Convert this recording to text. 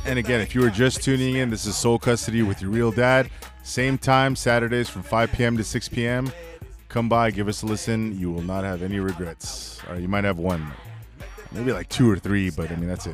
And again, if you were just tuning in, this is Soul Custody with your real dad. Same time, Saturdays from 5 p.m. to 6 p.m. Come by, give us a listen. You will not have any regrets. Or you might have one. Maybe like 2 or 3, but I mean, that's it.